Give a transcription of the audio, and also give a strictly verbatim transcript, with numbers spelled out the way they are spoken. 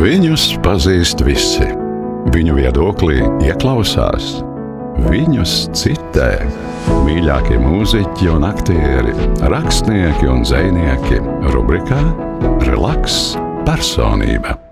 Viņus pazīst visi. Viņu viedoklī ieklausās. Viņus citē mīļākie mūziķi un aktieri, rakstnieki un dzejnieki rubrikā Relaks personība.